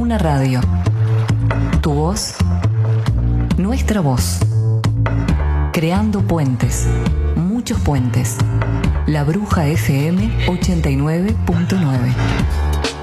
Una radio. Tu voz. Nuestra voz. Creando puentes. Muchos puentes. La Bruja FM 89.9.